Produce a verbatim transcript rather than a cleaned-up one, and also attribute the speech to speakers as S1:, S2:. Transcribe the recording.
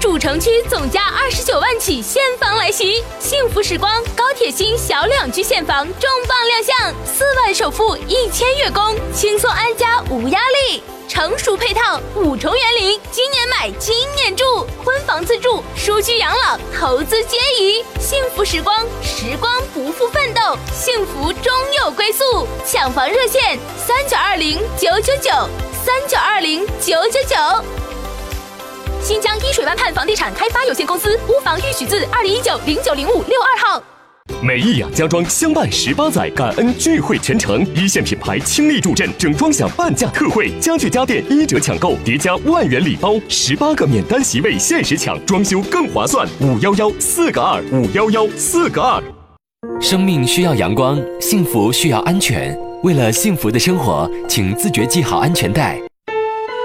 S1: 主城区总价二十九万起现房来袭，幸福时光高铁新小两居现房重磅亮相，四万首付一千月供，轻松安家无压力。成熟配套，五重园林，今年买今年住，婚房自住，舒居养老，投资皆宜。幸福时光，时光不负奋斗，幸福终有归宿。抢房热线：三九二零九九九，三九二零九九九。新疆伊水湾畔房地产开发有限公司屋房预许字二零一九零九零五六二号。
S2: 美意养家装相伴十八载，感恩聚会全程，一线品牌倾力助阵，整装享半价特惠，家具家电一折抢购，叠加万元礼包，十八个免单席位限时抢，装修更划算。五幺幺四个二，五幺幺四个二。
S3: 生命需要阳光，幸福需要安全。为了幸福的生活，请自觉系好安全带。